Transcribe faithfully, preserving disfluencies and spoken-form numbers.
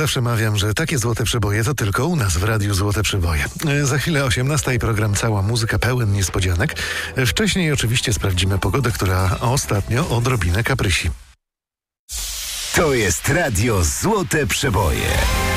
Zawsze mawiam, że takie złote przeboje to tylko u nas w Radiu Złote Przeboje. Za chwilę osiemnasta i program Cała Muzyka pełen niespodzianek. Wcześniej oczywiście sprawdzimy pogodę, która ostatnio odrobinę kaprysi. To jest Radio Złote Przeboje.